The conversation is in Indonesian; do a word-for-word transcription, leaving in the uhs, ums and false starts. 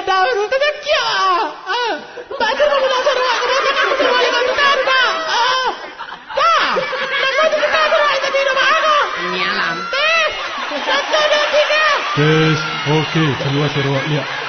daw, tadakya. Ah, bakit mo na sa ruwa? Kaya ako sa wali ng tanda. Ah, pa. Nakot kita sa ruwa sa dino maaga. Nyalam. Tes, satu dan tiga. Tes, okey, keluar sa ruwa niya.